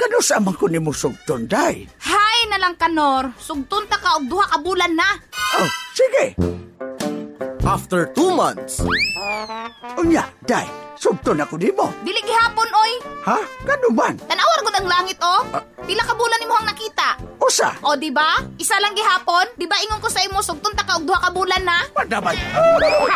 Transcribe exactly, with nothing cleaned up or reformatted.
Ngano sa amang ko ni mo sugton, day? Hay na lang kanor, sugton ta ka og duha ka bulan na. Oh, sige. After two months. Unya, day, sugton ako ni mo. Dili gihapon oy. Ha? Ngano man? Tanawar gud ang langit oh. Pila ka bulan nimo hang nakita? Usa? O di ba? Isa lang gihapon? Di ba ingon ko sa imo sugton ta ka og duha ka bulan na? Madamay.